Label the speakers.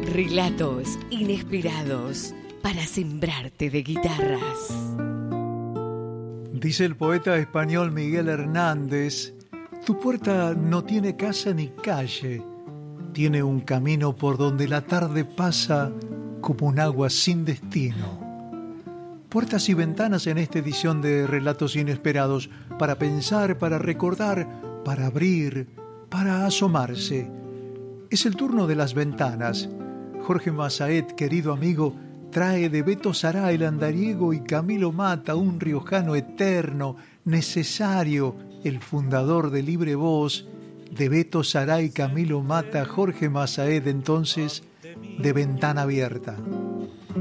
Speaker 1: Relatos inesperados para sembrarte de guitarras.
Speaker 2: Dice el poeta español Miguel Hernández: tu puerta no tiene casa ni calle, tiene un camino por donde la tarde pasa como un agua sin destino. Puertas y ventanas en esta edición de Relatos Inesperados, para pensar, para recordar, para abrir, para asomarse. Es el turno de las ventanas. Jorge Massaet, querido amigo, trae de Beto Sará el andariego y Camilo Mata, un riojano eterno, necesario, el fundador de Libre Voz. De Beto Sará y Camilo Mata, Jorge Massaet, entonces, de Ventana Abierta.